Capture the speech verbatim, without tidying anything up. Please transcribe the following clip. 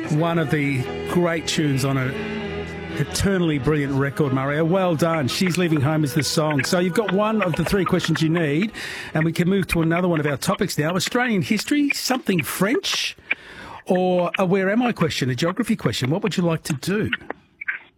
One of the great tunes on a eternally brilliant record, Mario. Well done. She's Leaving Home is the song. So you've got one of the three questions you need, and we can move to another one of our topics now. Australian history, something French, or a where am I question, a geography question. What would you like to do?